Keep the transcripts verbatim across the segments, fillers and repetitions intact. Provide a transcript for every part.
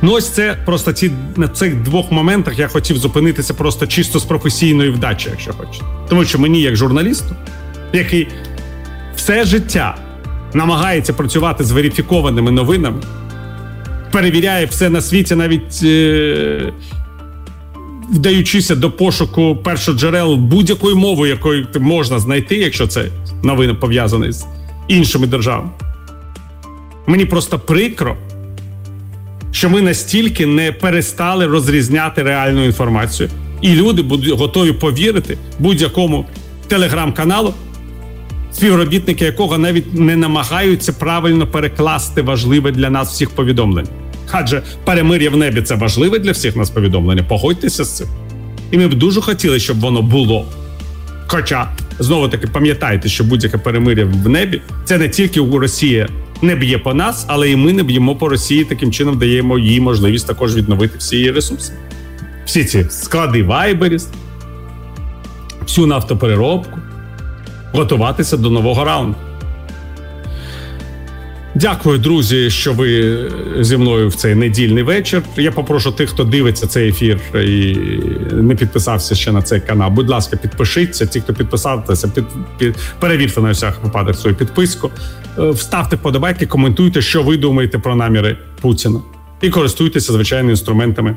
Ну ось це просто ці, на цих двох моментах я хотів зупинитися просто чисто з професійної вдачі, якщо хочете. Тому що мені, як журналісту, який все життя намагається працювати з верифікованими новинами, перевіряє все на світі, навіть е- вдаючися до пошуку першоджерел будь-якої мови, якою можна знайти, якщо це новини пов'язані з іншими державами. Мені просто прикро, що ми настільки не перестали розрізняти реальну інформацію. І люди будуть готові повірити будь-якому телеграм-каналу, співробітники якого навіть не намагаються правильно перекласти важливе для нас всіх повідомлення. Адже перемир'я в небі – це важливе для всіх нас повідомлення, погодьтеся з цим. І ми б дуже хотіли, щоб воно було. Хоча, знову-таки, пам'ятайте, що будь-яке перемир'я в небі – це не тільки у Росії не б'є по нас, але і ми не б'ємо по Росії, таким чином даємо їй можливість також відновити всі її ресурси. Всі ці склади Вайберіс, всю нафтопереробку, готуватися до нового раунду. Дякую, друзі, що ви зі мною в цей недільний вечір. Я попрошу тих, хто дивиться цей ефір і не підписався ще на цей канал, будь ласка, підпишіться. Ті, хто підписався, під, під, перевірте на всяк випадок свою підписку. Вставте вподобайки, коментуйте, що ви думаєте про наміри Путіна. І користуйтеся, звичайно, інструментами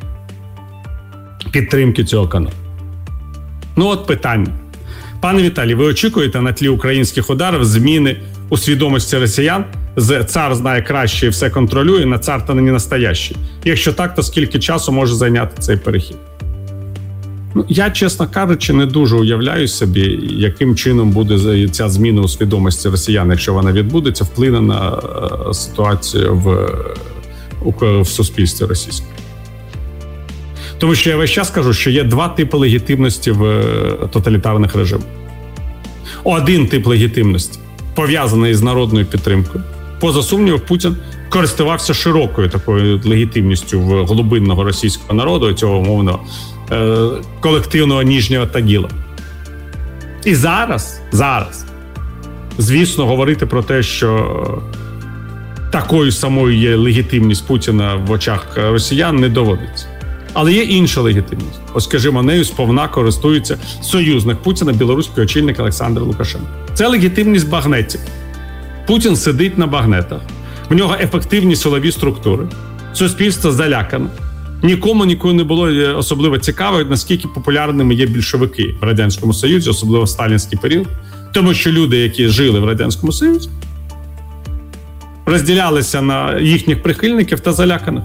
підтримки цього каналу. Ну от питання. Пане Віталій, ви очікуєте на тлі українських ударів зміни у свідомості росіян з «цар знає краще і все контролює» на «цар та не настоящий»? Якщо так, то скільки часу може зайняти цей перехід? Ну, я, чесно кажучи, не дуже уявляю собі, яким чином буде ця зміна у свідомості росіян, якщо вона відбудеться, вплине на ситуацію в, в суспільстві російському. Тому що я весь час кажу, що є два типи легітимності в тоталітарних режимах. Один тип легітимності пов'язаний з народною підтримкою. Поза сумнівом, Путін користувався широкою такою легітимністю в глибинного російського народу, цього умовного е- колективного Ніжнього Тагіла. І зараз, зараз, звісно, говорити про те, що такою самою є легітимність Путіна в очах росіян, не доводиться. Але є інша легітимність. Ось, скажімо, нею сповна користується союзник Путіна, білоруський очільник Олександр Лукашенко. Це легітимність багнетів. Путін сидить на багнетах. В нього ефективні силові структури. Суспільство залякане. Нікому ніколи не було особливо цікаво, наскільки популярними є більшовики в Радянському Союзі, особливо в сталінський період. Тому що люди, які жили в Радянському Союзі, розділялися на їхніх прихильників та заляканих.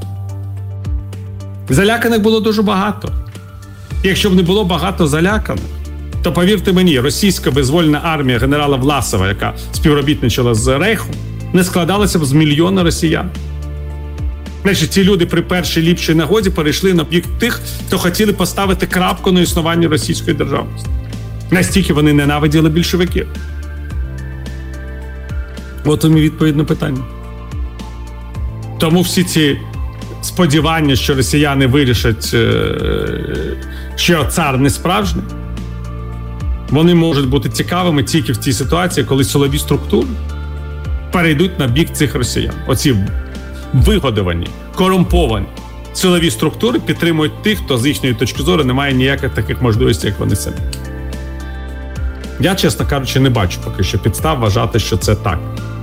Заляканих було дуже багато. Якщо б не було багато заляканих, то, повірте мені, російська визвольна армія генерала Власова, яка співробітничала з Рейхом, не складалася б з мільйона росіян. Значить, ці люди при першій ліпшій нагоді перейшли на бік тих, хто хотіли поставити крапку на існуванні російської державності. Настільки вони ненавиділи більшовиків. От вам і відповідь на питання. Тому всі ці сподівання, що росіяни вирішать, що цар не справжній, вони можуть бути цікавими тільки в тій ситуації, коли силові структури перейдуть на бік цих росіян. Оці вигодовані, корумповані силові структури підтримують тих, хто з їхньої точки зору не має ніяких таких можливостей, як вони самі. Я, чесно кажучи, не бачу поки що підстав вважати, що це так.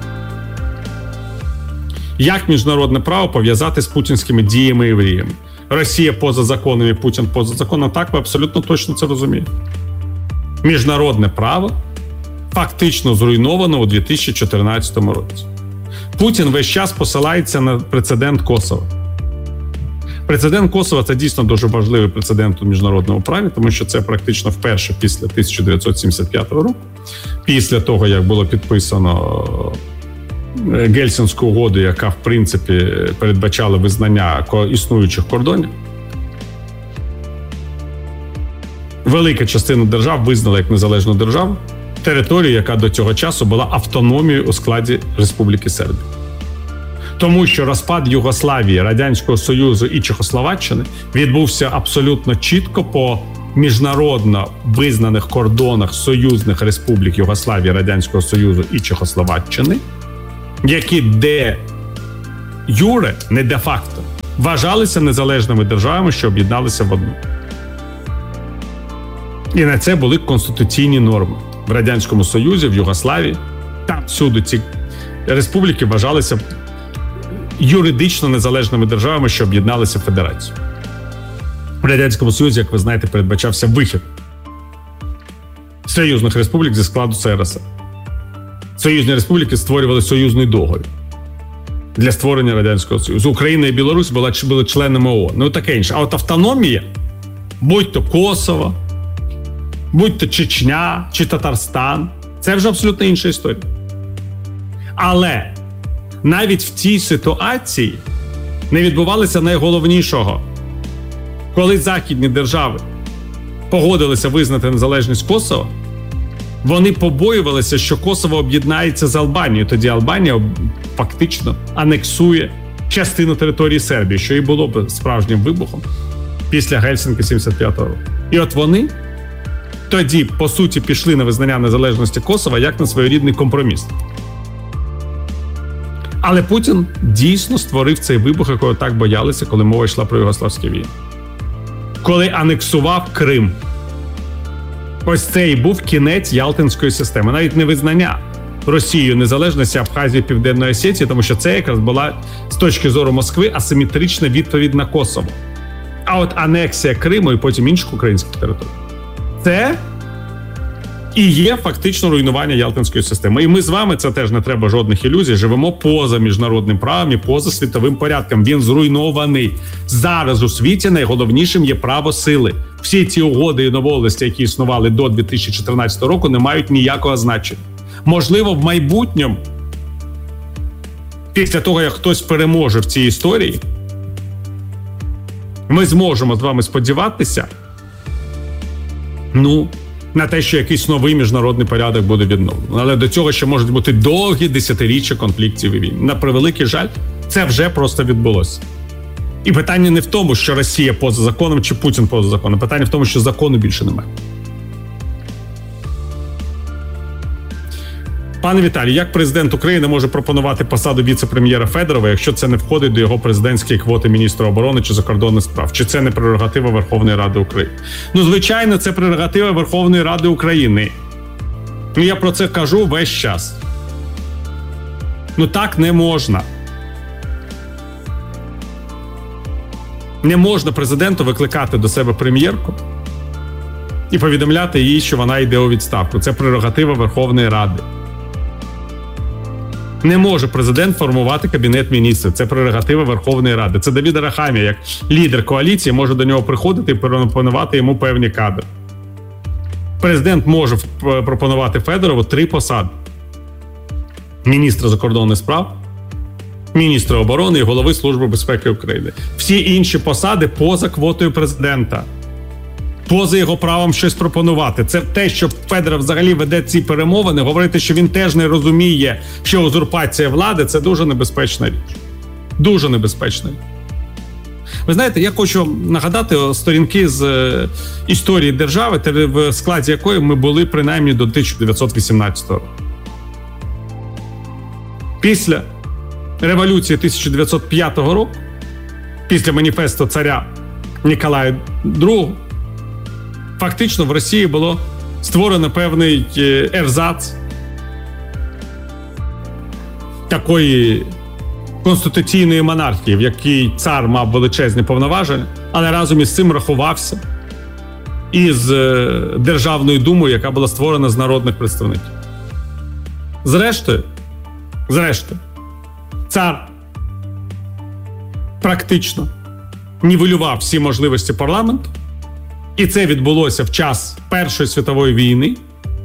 Як міжнародне право пов'язати з путінськими діями і мріями? Росія поза законом і Путін поза законом. Так, ви абсолютно точно це розумієте. Міжнародне право фактично зруйновано у дві тисячі чотирнадцятому році. Путін весь час посилається на прецедент Косово. Прецедент Косово – це дійсно дуже важливий прецедент у міжнародному праві, тому що це практично вперше після тисяча дев'ятсот сімдесят п'ятого року, після того, як було підписано Гельсінську угоду, яка, в принципі, передбачала визнання існуючих кордонів. Велика частина держав визнала як незалежну державу територію, яка до цього часу була автономією у складі Республіки Сербія. Тому що розпад Югославії, Радянського Союзу і Чехословаччини відбувся абсолютно чітко по міжнародно визнаних кордонах союзних республік Югославії, Радянського Союзу і Чехословаччини, які де юре, не де факто, вважалися незалежними державами, що об'єдналися в одну. І на це були конституційні норми. В Радянському Союзі, в Югославії, там всюди ці республіки вважалися юридично незалежними державами, що об'єдналися в федерацію. В Радянському Союзі, як ви знаєте, передбачався вихід союзних республік зі складу ес ер ес. Союзні республіки створювали союзний договір для створення Радянського Союзу. Україна і Білорусь були, були членами ООН. Ну, таке інше. А от автономія, будь-то Косово, будь-то Чечня чи Татарстан, це вже абсолютно інша історія. Але навіть в цій ситуації не відбувалося найголовнішого. Коли західні держави погодилися визнати незалежність Косово, вони побоювалися, що Косово об'єднається з Албанією. Тоді Албанія фактично анексує частину території Сербії, що і було б справжнім вибухом після Гельсінки сімдесят п'ятого року. І от вони тоді, по суті, пішли на визнання незалежності Косова як на своєрідний компроміс. Але Путін дійсно створив цей вибух, якого так боялися, коли мова йшла про югославські війни. Коли анексував Крим. Ось це і був кінець Ялтинської системи. Навіть не визнання Росією незалежності Абхазії, Південної Осетії, тому що це якраз була з точки зору Москви асиметрична відповідь на Косово. А от анексія Криму і потім інших українських територій – це і є фактично руйнування Ялтинської системи. І ми з вами, це теж не треба жодних ілюзій, живемо поза міжнародним правом і поза світовим порядком. Він зруйнований. Зараз у світі найголовнішим є право сили. Всі ці угоди і домовленості, які існували до дві тисячі чотирнадцятого року, не мають ніякого значення. Можливо, в майбутньому, після того, як хтось переможе в цій історії, ми зможемо з вами сподіватися, ну, на те, що якийсь новий міжнародний порядок буде відновлено. Але до цього ще можуть бути довгі десятиріччя конфліктів і війн. На превеликий жаль, це вже просто відбулося. І питання не в тому, що Росія поза законом чи Путін поза законом. Питання в тому, що закону більше немає. Пане Віталій, як президент України може пропонувати посаду віце-прем'єра Федорова, якщо це не входить до його президентської квоти міністра оборони чи закордонних справ? Чи це не прерогатива Верховної Ради України? Ну, звичайно, це прерогатива Верховної Ради України. Ну, я про це кажу весь час. Ну, так не можна. Не можна президенту викликати до себе прем'єрку і повідомляти їй, що вона йде у відставку. Це прерогатива Верховної Ради. Не може президент формувати Кабінет міністрів. Це прерогатива Верховної Ради. Це Давид Арахамія, як лідер коаліції, може до нього приходити і пропонувати йому певні кадри. Президент може пропонувати Федорову три посади. Міністра закордонних справ, міністра оборони і голови Служби безпеки України. Всі інші посади поза квотою президента. Поза його правом щось пропонувати. Це те, що Федоров взагалі веде ці перемовини, говорити, що він теж не розуміє, що узурпація влади – це дуже небезпечна річ. Дуже небезпечна річ. Ви знаєте, я хочу нагадати сторінки з історії держави, в складі якої ми були принаймні до тисяча дев'ятсот вісімнадцятого року. Після революції тисяча дев'ятсот п'ятого року, після маніфесту царя Ніколая другого, фактично в Росії було створено певний ерзац такої конституційної монархії, в якій цар мав величезні повноваження, але разом із цим рахувався із Державною думою, яка була створена з народних представників. Зрештою, зрештою, цар практично нівелював всі можливості парламенту, і це відбулося в час Першої світової війни,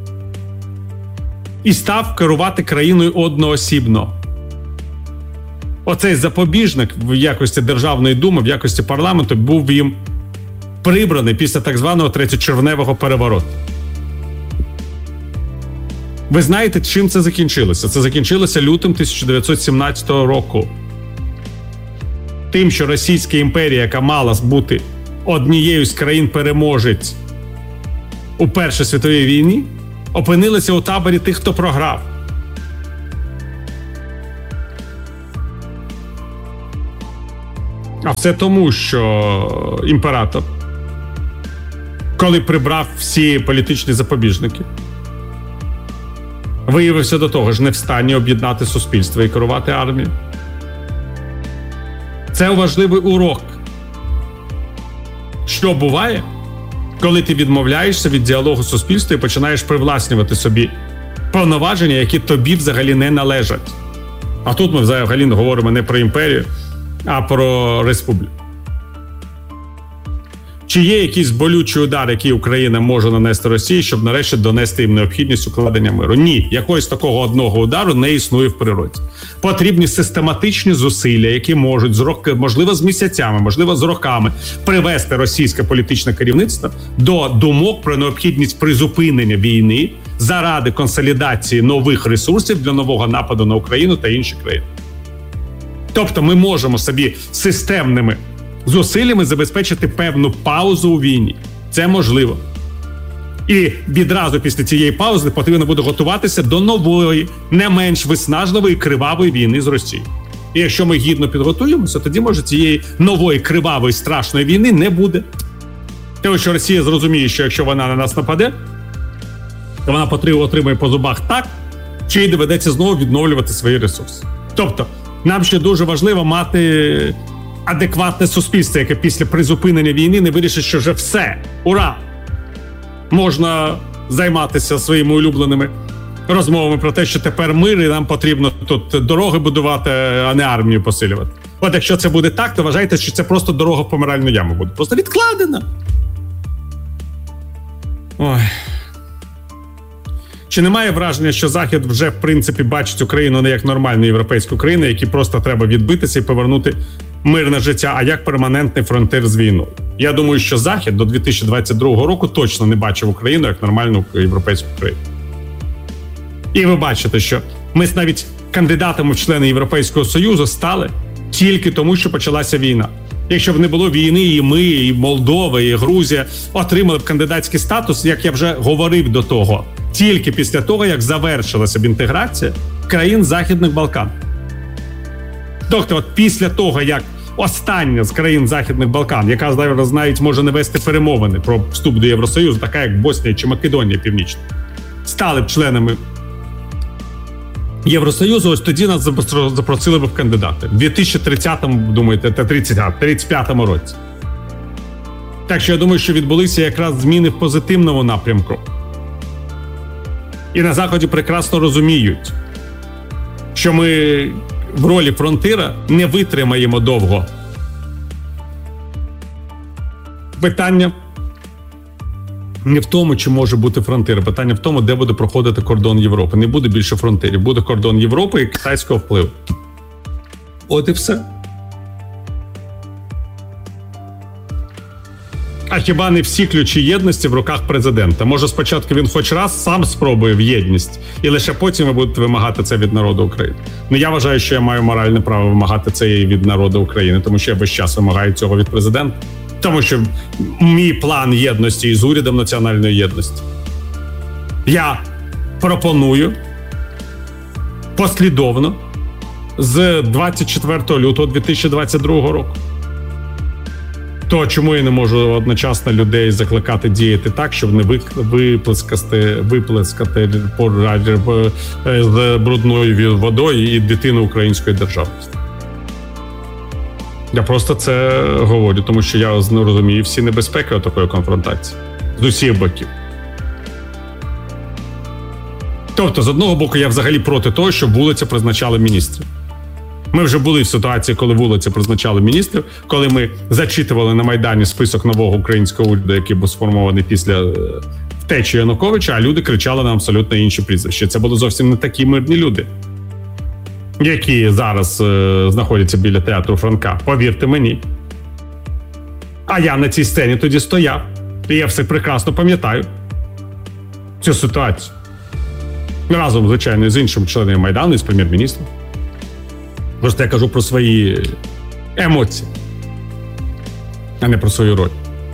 і став керувати країною одноосібно. Оцей запобіжник в якості Державної думи, в якості парламенту був їм прибраний після так званого третьочервневого перевороту. Ви знаєте, чим це закінчилося? Це закінчилося лютим тисяча дев'ятсот сімнадцятого року. Тим, що Російська імперія, яка мала бути однією з країн-переможець у Першій світовій війні, опинилася у таборі тих, хто програв. А все тому, що імператор, коли прибрав всі політичні запобіжники, виявився до того ж не в стані об'єднати суспільство і керувати армією. Це важливий урок. Що буває, коли ти відмовляєшся від діалогу з суспільством і починаєш привласнювати собі повноваження, які тобі взагалі не належать. А тут ми взагалі говоримо не про імперію, а про республіку. Чи є якийсь болючий удар, який Україна може нанести Росії, щоб нарешті донести їм необхідність укладення миру? Ні, якогось такого одного удару не існує в природі. Потрібні систематичні зусилля, які можуть, з роки, можливо, з місяцями, можливо, з роками, привести російське політичне керівництво до думок про необхідність призупинення війни заради консолідації нових ресурсів для нового нападу на Україну та інші країни. Тобто ми можемо собі системними зусиллями забезпечити певну паузу у війні. Це можливо. І відразу після цієї паузи потрібно буде готуватися до нової, не менш виснажливої, кривавої війни з Росією. І якщо ми гідно підготуємося, тоді, може, цієї нової, кривавої, страшної війни не буде. Тому що Росія зрозуміє, що якщо вона на нас нападе, то вона отримує по зубах так, що їй доведеться знову відновлювати свої ресурси. Тобто, нам ще дуже важливо мати адекватне суспільство, яке після призупинення війни не вирішить, що вже все, ура! Можна займатися своїми улюбленими розмовами про те, що тепер мир і нам потрібно тут дороги будувати, а не армію посилювати. От якщо це буде так, то вважайте, що це просто дорога в помиральну яму буде. Просто відкладена. Ой. Чи немає враження, що Захід вже, в принципі, бачить Україну не як нормальну європейську країну, якій просто треба відбитися і повернути мирне життя, а як перманентний фронтир з війною? Я думаю, що Захід до дві тисячі двадцять другого року точно не бачив Україну як нормальну європейську країну. І ви бачите, що ми навіть кандидатами в члени Європейського Союзу стали тільки тому, що почалася війна. Якщо б не було війни, і ми, і Молдова, і Грузія отримали б кандидатський статус, як я вже говорив до того, тільки після того, як завершилася б інтеграція країн Західних Балкан. Тобто, от після того, як остання з країн Західних Балкан, яка зараз навіть може не вести перемовини про вступ до Євросоюзу, така як Боснія чи Македонія Північна, стали б членами Євросоюзу, ось тоді нас запросили б в кандидати. В дві тисячі тридцятому, думаєте, та тридцять п'ятому році. Так що я думаю, що відбулися якраз зміни в позитивному напрямку. І на Заході прекрасно розуміють, що ми в ролі фронтира не витримаємо довго. Питання не в тому, чи може бути фронтир, питання в тому, де буде проходити кордон Європи. Не буде більше фронтирів, буде кордон Європи і китайського впливу. От і все. А хіба не всі ключі єдності в руках президента? Може, спочатку він хоч раз сам спробує в єдність, і лише потім ви будете вимагати це від народу України. Ну, я вважаю, що я маю моральне право вимагати це і від народу України, тому що я весь час вимагаю цього від президента. Тому що мій план єдності із урядом національної єдності. Я пропоную послідовно з двадцять четвертого лютого дві тисячі двадцять другого року. То чому я не можу одночасно людей закликати діяти так, щоб не виплескати, виплескати з брудною водою і дитину української державності? Я просто це говорю, тому що я розумію всі небезпеки такої конфронтації з усіх боків. Тобто, з одного боку, я взагалі проти того, щоб вулиці призначали міністрів. Ми вже були в ситуації, коли вулиці призначали міністрів, коли ми зачитували на Майдані список нового українського уряду, який був сформований після втечі Януковича, а люди кричали на абсолютно інші прізвища. Це були зовсім не такі мирні люди, які зараз е, знаходяться біля театру Франка. Повірте мені. А я на цій сцені тоді стояв. І я все прекрасно пам'ятаю цю ситуацію. Разом, звичайно, з іншими членами Майдану і з прем'єр-міністром. Просто я кажу про свої емоції, а не про свою роль.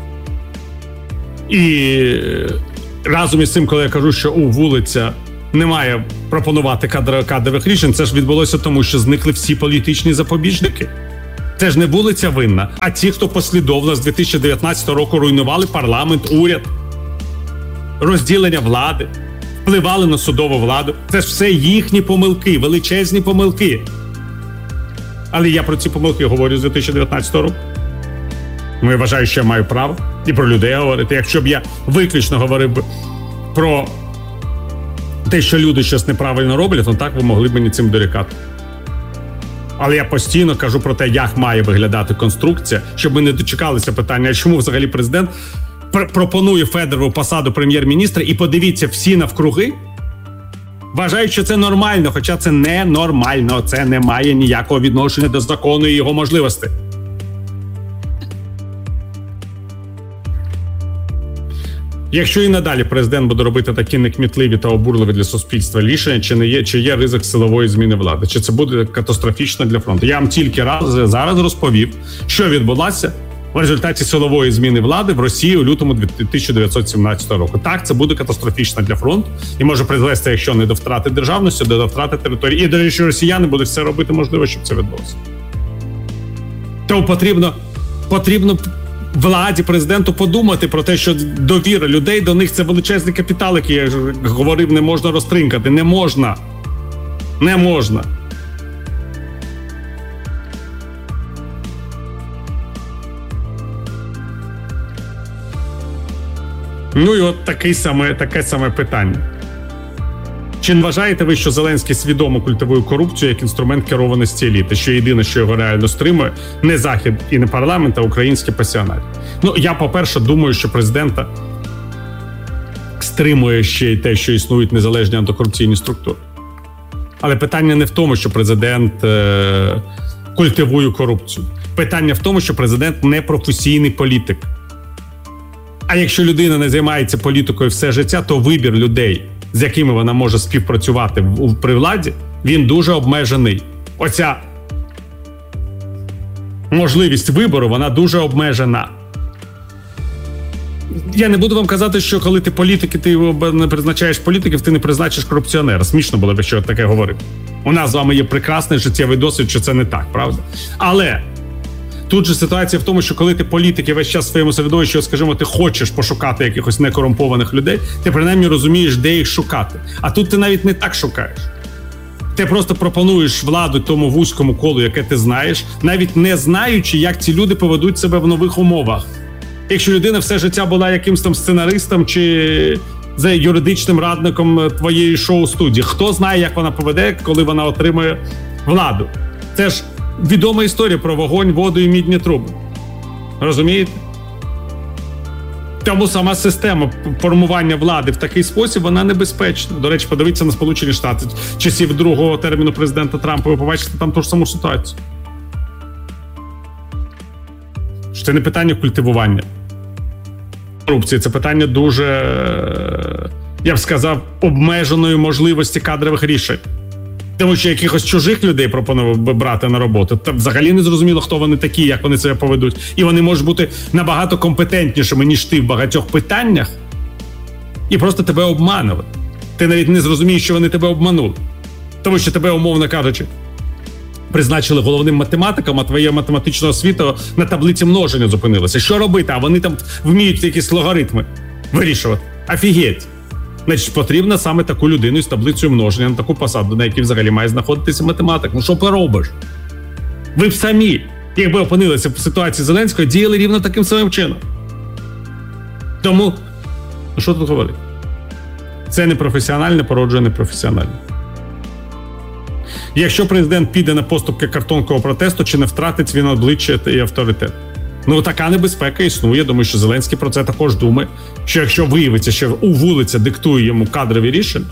І разом із цим, коли я кажу, що у вулиця не має пропонувати кадрових рішень, це ж відбулося тому, що зникли всі політичні запобіжники. Це Це ж не вулиця Винна, а ті, хто послідовно з дві тисячі дев'ятнадцятого року руйнували парламент, уряд, розділення влади, впливали на судову владу. Це ж все їхні помилки, величезні помилки. Але я про ці помилки говорю з дві тисячі дев'ятнадцятого року. Ну, я вважаю, що я маю право і про людей говорити. Якщо б я виключно говорив би про те, що люди щось неправильно роблять, то так ви могли б мені цим дорікати. Але я постійно кажу про те, як має виглядати конструкція, щоб ми не дочекалися питання, а чому взагалі президент пр- пропонує Федорову посаду прем'єр-міністра, і подивіться, всі навкруги вважають, що це нормально, хоча це не нормально, це не має ніякого відношення до закону і його можливостей. Якщо і надалі президент буде робити такі некмітливі та обурливі для суспільства рішення, чи не є, чи є ризик силової зміни влади, чи це буде катастрофічно для фронту? Я вам тільки раз зараз розповів, що відбулося в результаті силової зміни влади в Росії у лютому тисяча дев'ятсот сімнадцятого року. Так, це буде катастрофічно для фронту і може призвести, якщо не до втрати державності, то до втрати території. І, до речі, росіяни будуть все робити можливо, щоб це відбулося. Тому потрібно, потрібно владі, президенту подумати про те, що довіра людей до них – це величезний капітал, який, я говорив, не можна розтринкати. Не можна. Не можна. Ну і от таке саме, таке саме питання. Чи не вважаєте ви, що Зеленський свідомо культивує корупцію як інструмент керованості еліти, що єдине, що його реально стримує, не Захід і не парламент, а українські пасіонарі? Ну, я, по-перше, думаю, що президента стримує ще й те, що існують незалежні антикорупційні структури. Але питання не в тому, що президент е- культивує корупцію. Питання в тому, що президент не професійний політик. А якщо людина не займається політикою все життя, то вибір людей, з якими вона може співпрацювати в, при владі, він дуже обмежений. Оця можливість вибору, вона дуже обмежена. Я не буду вам казати, що коли ти політики, ти не призначаєш політиків, ти не призначиш корупціонера. Смішно було б, якщо я таке говорив. У нас з вами є прекрасний життєвий досвід, що це не так, правда? Але тут же ситуація в тому, що коли ти політики весь час в своєму середовищі, скажімо, ти хочеш пошукати якихось некорумпованих людей, ти принаймні розумієш, де їх шукати. А тут ти навіть не так шукаєш. Ти просто пропонуєш владу тому вузькому колу, яке ти знаєш, навіть не знаючи, як ці люди поведуть себе в нових умовах. Якщо людина все життя була якимсь там сценаристом чи за юридичним радником твоєї шоу-студії, хто знає, як вона поведе, коли вона отримає владу? Це ж відома історія про вогонь, воду і мідні труби. Розумієте? Тому сама система формування влади в такий спосіб, вона небезпечна. До речі, подивіться на Сполучені Штати. Часів другого терміну президента Трампа, ви побачите там ту ж саму ситуацію. Що це не питання культивування корупції, це питання дуже, я б сказав, обмеженої можливості кадрових рішень. Тому що якихось чужих людей пропонував би брати на роботу, та взагалі не зрозуміло, хто вони такі, як вони себе поведуть. І вони можуть бути набагато компетентнішими, ніж ти в багатьох питаннях, і просто тебе обманювати. Ти навіть не зрозумієш, що вони тебе обманули. Тому що тебе, умовно кажучи, призначили головним математиком, а твоя математична освіта на таблиці множення зупинилася. Що робити? А вони там вміють якісь логаритми вирішувати. Офігеть! Значить, потрібно саме таку людину з таблицею множення на таку посаду, на якій взагалі має знаходитися математик. Ну що поробиш? Ви б самі, якби опинилися в ситуації Зеленського, діяли рівно таким самим чином. Тому, ну що тут говорити? Це непрофесіональне породжує непрофесіональне. Якщо президент піде на поступки картонкового протесту, чи не втратить він обличчя і авторитет? Ну, така небезпека існує, тому що Зеленський про це також думає, що якщо виявиться, що у вулиця диктує йому кадрові рішення,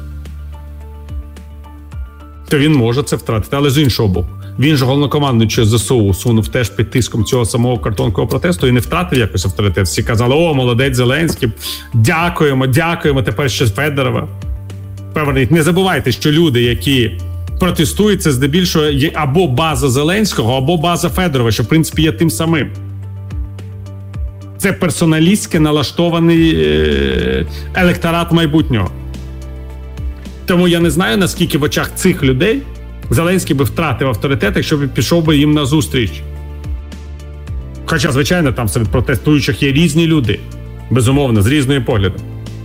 то він може це втратити. Але з іншого боку, він же головнокомандуючий ЗСУ усунув теж під тиском цього самого картонкового протесту і не втратив якось авторитет. Всі казали: о, молодець Зеленський, дякуємо, дякуємо, тепер ще Федорова. Поверніть. Не забувайте, що люди, які протестують, це здебільшого є або база Зеленського, або база Федорова, що в принципі є тим самим. Це персоналістськи налаштований електорат майбутнього. Тому я не знаю, наскільки в очах цих людей Зеленський би втратив авторитет, якщо б пішов би їм назустріч. Хоча, звичайно, там серед протестуючих є різні люди, безумовно, з різною поглядом.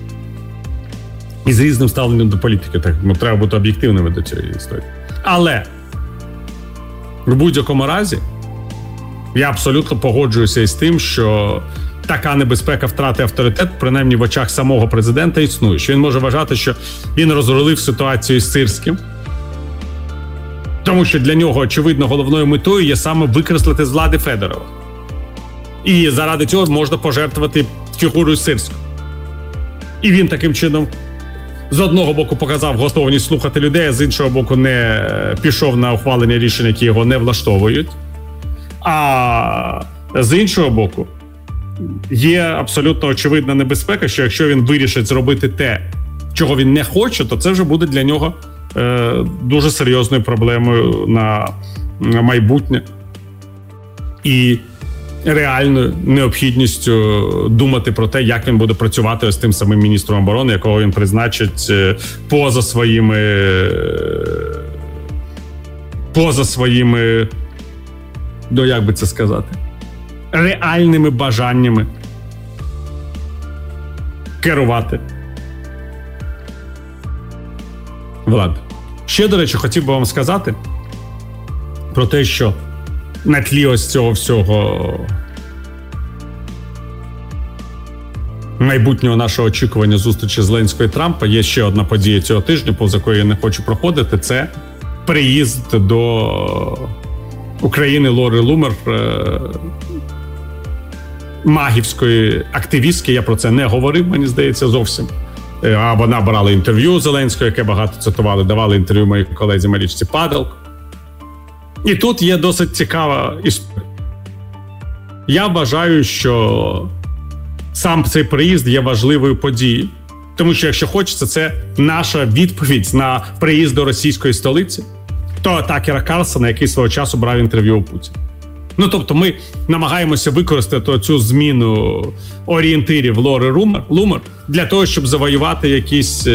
І з різним ставленням до політики. Так, ну, треба бути об'єктивними до цієї історії. Але в будь-якому разі я абсолютно погоджуюся із тим, що така небезпека втрати авторитету, принаймні в очах самого президента, існує. Що він може вважати, що він розрулив ситуацію з Сирським, тому що для нього, очевидно, головною метою є саме викреслити з влади Федорова. І заради цього можна пожертвувати фігурою Сирського. І він таким чином з одного боку показав готовність слухати людей, а з іншого боку не пішов на ухвалення рішень, які його не влаштовують. А з іншого боку, є абсолютно очевидна небезпека, що якщо він вирішить зробити те, чого він не хоче, то це вже буде для нього е, дуже серйозною проблемою на, на майбутнє. І реальною необхідністю думати про те, як він буде працювати з тим самим міністром оборони, якого він призначить поза своїми поза своїми, ну як би це сказати, реальними бажаннями керувати владою. Ще, до речі, хотів би вам сказати про те, що на тлі ось цього всього майбутнього нашого очікування зустрічі Зеленського і Трампа є ще одна подія цього тижня, повз якої я не хочу проходити. Це приїзд до України Лори Лумер, магівської активістки. Я про це не говорив, мені здається, зовсім. А вона брала інтерв'ю у Зеленського, яке багато цитували, давали інтерв'ю моїй колезі Марічці Падалко. І тут є досить цікава історія. Я вважаю, що сам цей приїзд є важливою подією. Тому що, якщо хочеться, це наша відповідь на приїзд до російської столиці, то Такера Карлсона, який свого часу брав інтерв'ю у Путіна. Ну, тобто ми намагаємося використати цю зміну орієнтирів Лори Лумер для того, щоб завоювати якісь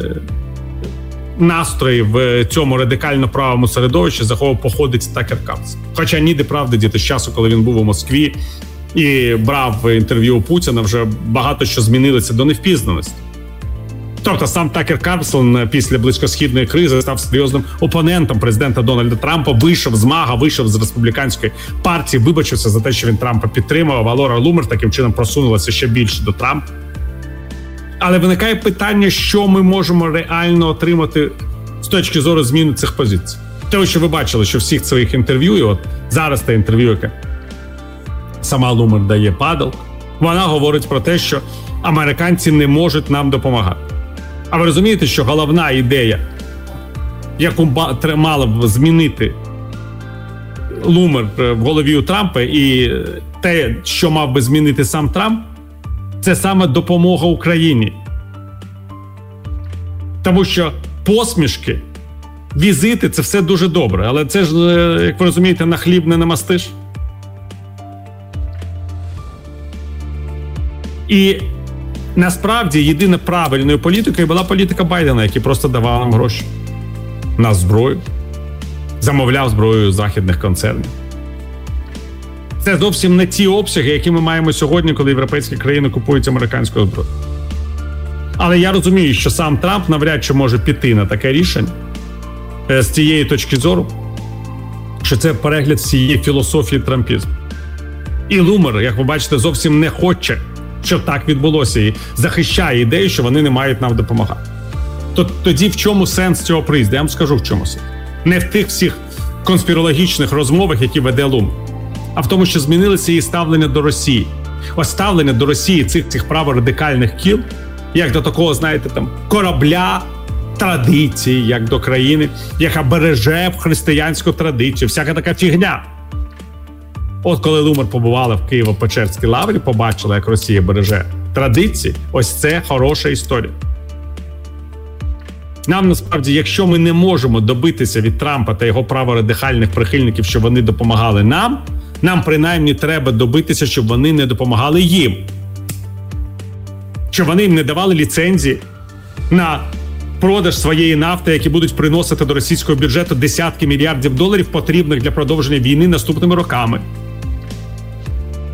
настрої в цьому радикально правому середовищі, з якого походить Такер Карлсон. Хоча ніде правди, діти, з часу, коли він був у Москві і брав інтерв'ю у Путіна, вже багато що змінилося до невпізнаності. Тобто сам Такер Карлсон після близькосхідної кризи став серйозним опонентом президента Дональда Трампа, вийшов з МАГА, вийшов з республіканської партії, вибачився за те, що він Трампа підтримував, а Лора Лумер таким чином просунулася ще більше до Трампа. Але виникає питання, що ми можемо реально отримати з точки зору зміни цих позицій. Тому що ви бачили, що всіх своїх інтерв'ю, і от зараз те інтерв'ю, яке сама Лумер дає Падалко, вона говорить про те, що американці не можуть нам допомагати. А ви розумієте, що головна ідея, яку мала б змінити Лумер в голові у Трампа, і те, що мав би змінити сам Трамп, це саме допомога Україні. Тому що посмішки, візити – це все дуже добре. Але це ж, як ви розумієте, на хліб не намастиш. І насправді єдине правильною політикою була політика Байдена, який просто давав нам гроші на зброю, замовляв зброю західних концернів. Це зовсім не ті обсяги, які ми маємо сьогодні, коли європейські країни купують американську зброю. Але я розумію, що сам Трамп навряд чи може піти на таке рішення з цієї точки зору, що це перегляд всієї філософії трампізму. І Лумер, як ви бачите, зовсім не хоче, щоб так відбулося, і захищає ідею, що вони не мають нам допомагати. Тоді в чому сенс цього приїзду? Я вам скажу, в чому сенс. Не в тих всіх конспірологічних розмовах, які веде Лумер, а в тому, що змінилося її ставлення до Росії. Ось ставлення до Росії цих, цих праворадикальних кіл, як до такого, знаєте, там, корабля традиції, як до країни, яка береже християнську традицію, всяка така фігня. От коли Лумер побувала в Києво-Печерській лаврі, побачила, як Росія береже традиції, ось це хороша історія. Нам, насправді, якщо ми не можемо добитися від Трампа та його праворадикальних прихильників, щоб вони допомагали нам, нам принаймні треба добитися, щоб вони не допомагали їм. Щоб вони їм не давали ліцензії на продаж своєї нафти, які будуть приносити до російського бюджету десятки мільярдів доларів, потрібних для продовження війни наступними роками.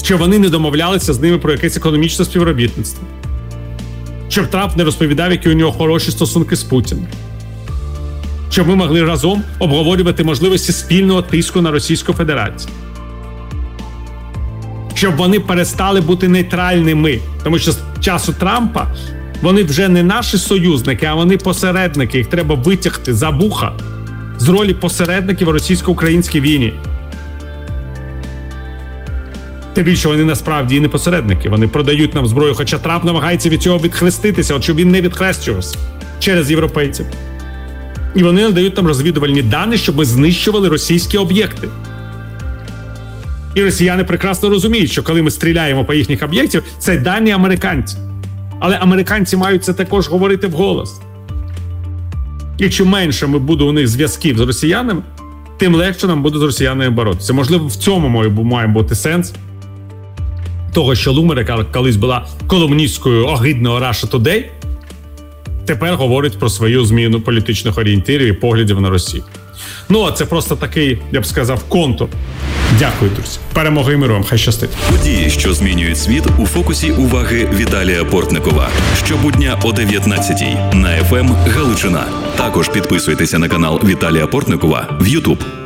Щоб вони не домовлялися з ними про якесь економічне співробітництво. Щоб Трамп не розповідав, які у нього хороші стосунки з Путіним. Щоб ми могли разом обговорювати можливості спільного тиску на Російську Федерацію. Щоб вони перестали бути нейтральними. Тому що з часу Трампа вони вже не наші союзники, а вони посередники. Їх треба витягти за вуха з ролі посередників у російсько-українській війні. Тим більше вони насправді і не посередники. Вони продають нам зброю, хоча Трамп намагається від цього відхреститися, от щоб він не відхрещувався через європейців. І вони надають нам розвідувальні дані, щоб ми знищували російські об'єкти. І росіяни прекрасно розуміють, що коли ми стріляємо по їхніх об'єктів, це дані американців. Але американці мають це також говорити вголос. І чим менше ми буде у них зв'язків з росіянами, тим легше нам буде з росіянами боротися. Можливо, в цьому має бути сенс того, що Лумер, яка колись була колумністкою огидного Russia Today, тепер говорить про свою зміну політичних орієнтирів і поглядів на Росію. Ну, а це просто такий, я б сказав, контур. Дякую, друзі. Перемоги і миру вам. Хай щастить. Події, що змінюють світ, у фокусі уваги Віталія Портникова. Щобудня о дев'ятнадцятій на еф ем Галичина. Також підписуйтеся на канал Віталія Портникова в Ютуб.